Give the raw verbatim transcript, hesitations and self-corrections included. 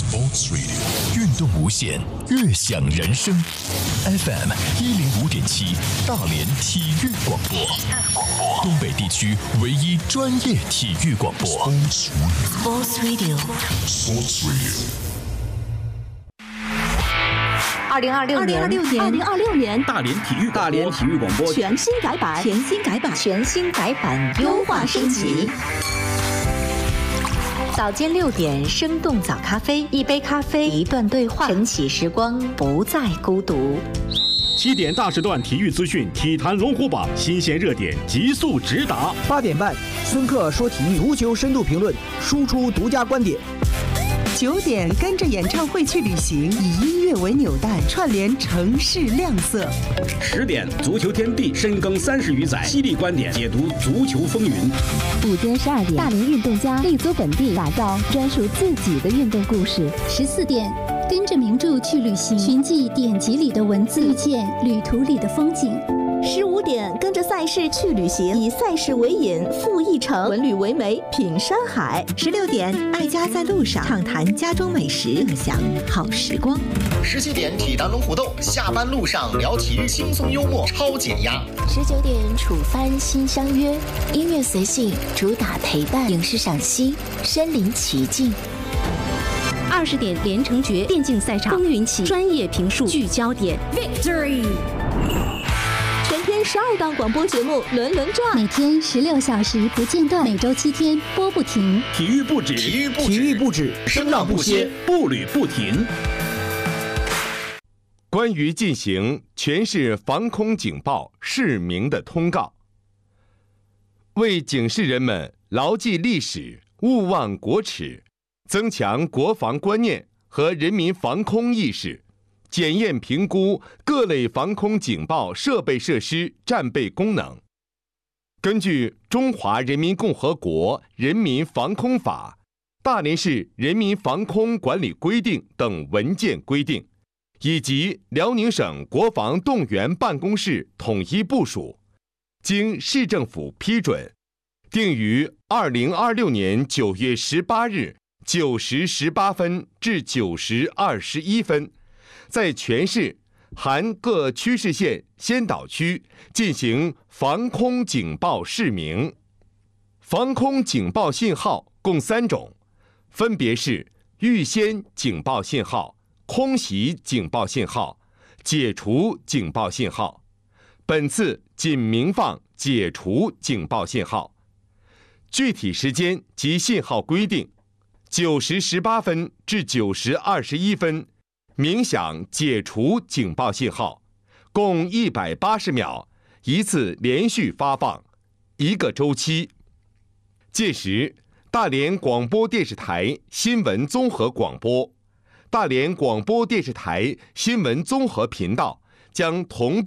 Sports Radio 运动无限，悦享人生。F M 一零五点七，大连体育广播，东北地区唯一专业体育广播。Sports Radio。Sports Radio。 二零二六年， 二零二六年， 大连体育大连体育广播全新改版，全新改版， 全新改版，优化升级。早间六点，生动早咖啡，一杯咖啡，一段对话，晨起时光，不再孤独。 七点大时段体育资讯，体坛龙虎榜新鲜热点急速直达。 八点半，孙克说体育，足球深度评论，输出独家观点。 九点，跟着演唱会去旅行，以音乐为纽带，串联城市亮色。 十点，足球天地深耕三十余载，犀利观点解读足球风云。 午间十二点，大连运动家立足本地，打造专属自己的运动故事。 十四点，跟着名著去旅行，寻迹典籍里的文字，遇见旅途里的风景。 十五点，跟着赛事去旅行，以赛事为引，赴一城，文旅为媒，品山海。 十六点，爱家在路上，畅谈家中美食，乐享好时光。 十七点，体坛龙虎斗，下班路上聊体育，轻松幽默，超减压。 十九点，楚帆新相约，音乐随性，主打陪伴，影视赏析，身临其境。 二十点，连城诀电竞赛场，风云起，专业评述，聚焦点 ，Victory。 全天十二档广播节目轮轮转， 每天十六小时不间断，每周七天播不停。 体育不止， 体育不止， 体育不止， 声浪不歇，步履不停。 关于进行全市防空警报市民的通告，为警示人们牢记历史，勿忘国耻，增强国防观念和人民防空意识，检验评估各类防空警报设备设施战备功能。根据《中华人民共和国人民防空法》、大连市人民防空管理规定等文件规定，以及辽宁省国防动员办公室统一部署，经市政府批准，定于二零二六年九月十八日九时十八分至九时二十一分，在全市含各区市县先导区进行防空警报示明。防空警报信号共三种，分别是预先警报信号、空袭警报信号、解除警报信号。本次仅鸣放解除警报信号。具体时间及信号规定：九时十八分至九时二十一分，鸣响解除警报信号，共一百八十秒，一次连续发放，一个周期。届时，大连广播电视台新闻综合广播、大连广播电视台新闻综合频道将同步